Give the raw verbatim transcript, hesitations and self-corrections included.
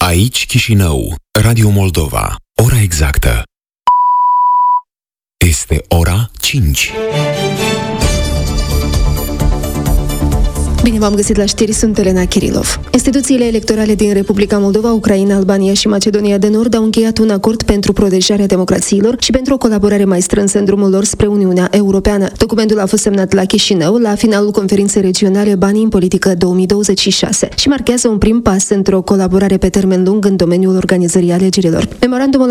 Aici Chișinău, Radio Moldova. Ora exactă este ora cinci. Bine v-am găsit la știri, sunt Elena Kirilov. Instituțiile electorale din Republica Moldova, Ucraina, Albania și Macedonia de Nord au încheiat un acord pentru protejarea democrațiilor și pentru o colaborare mai strânsă în drumul lor spre Uniunea Europeană. Documentul a fost semnat la Chișinău, la finalul conferinței regionale Banii în politică două mii douăzeci și șase și marchează un prim pas într-o colaborare pe termen lung în domeniul organizării alegerilor. Memorandumul